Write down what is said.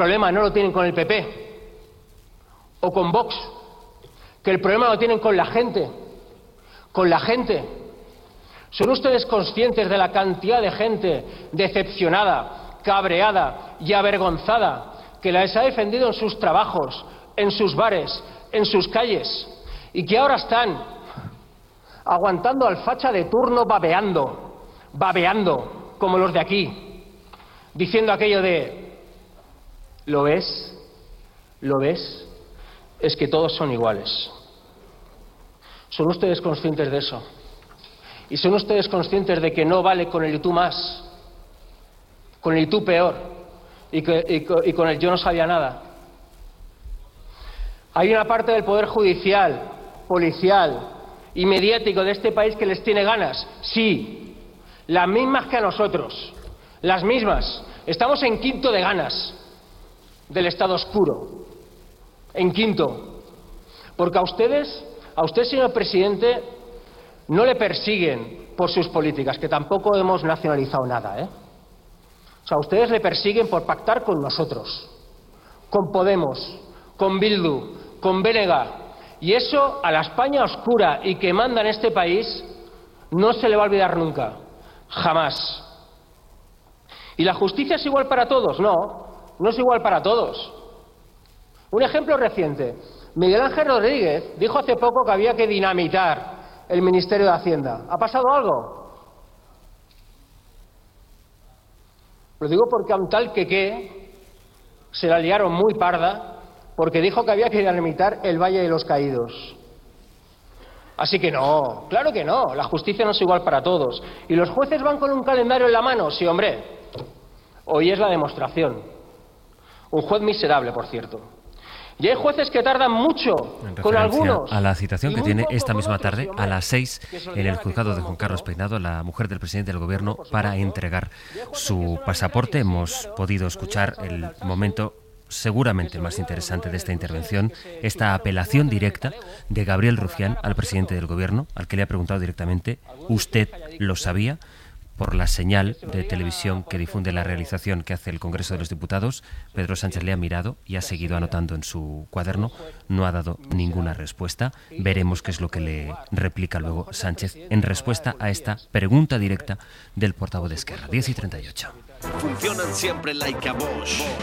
problema no lo tienen con el PP o con Vox, que el problema lo tienen con la gente. Con la gente. ¿Son ustedes conscientes de la cantidad de gente decepcionada, cabreada y avergonzada que les ha defendido en sus trabajos, en sus bares, en sus calles, y que ahora están aguantando al facha de turno babeando, como los de aquí, diciendo aquello de ¿lo ves? ¿Lo ves? Es que todos son iguales. ¿Son ustedes conscientes de eso? ¿Y son ustedes conscientes de que no vale con el y tú más, con el y tú peor, y con el yo no sabía nada? Hay una parte del poder judicial, policial y mediático de este país que les tiene ganas, sí, las mismas que a nosotros, las mismas. Estamos en quinto de ganas del Estado oscuro, en quinto, porque a usted, señor presidente, no le persiguen por sus políticas, que tampoco hemos nacionalizado nada, ¿eh? O sea, ustedes le persiguen por pactar con nosotros, con Podemos, con Bildu, con BNG, y eso a la España oscura y que manda en este país no se le va a olvidar nunca, jamás. ¿Y la justicia es igual para todos? No, no es igual para todos. Un ejemplo reciente. Miguel Ángel Rodríguez dijo hace poco que había que dinamitar el Ministerio de Hacienda. ¿Ha pasado algo? Lo digo porque a un tal que se la liaron muy parda porque dijo que había que dinamitar el Valle de los Caídos. Así que no, claro que no, la justicia no es igual para todos. ¿Y los jueces van con un calendario en la mano? Sí, hombre. Hoy es la demostración. Un juez miserable, por cierto. Y hay jueces que tardan mucho con algunos. A la citación que tiene esta misma tarde, a las 6, en el juzgado de Juan Carlos Peinado, la mujer del presidente del Gobierno, para entregar su pasaporte. Hemos podido escuchar el momento seguramente más interesante de esta intervención, esta apelación directa de Gabriel Rufián al presidente del Gobierno, al que le ha preguntado directamente: ¿usted lo sabía? Por la señal de televisión que difunde la realización que hace el Congreso de los Diputados. Pedro Sánchez le ha mirado y ha seguido anotando en su cuaderno. No ha dado ninguna respuesta. Veremos qué es lo que le replica luego Sánchez en respuesta a esta pregunta directa del portavoz de Esquerra. 10:38. Funcionan siempre like a Bosch.